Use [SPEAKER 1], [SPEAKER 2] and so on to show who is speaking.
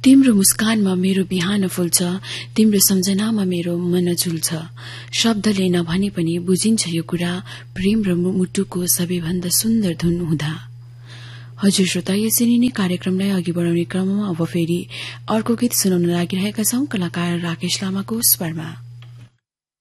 [SPEAKER 1] तिम्रो मुस्कानमा मेरो बिहान फुल्छ, तिम्रो सम्झनामा मेरो मन झुल्छ। शब्दले नभने पनि बुझिन्छ यो कुरा, प्रेम र मुटुको सबैभन्दा सुन्दर धुन हुँदा। हजुर श्रोता, यसरी नै कार्यक्रमलाई अघि बढाउने क्रममा अब फेरि अर्को गीत सुनाउन लागिरहेका छौं कलाकार राकेश लामाको स्वरमा।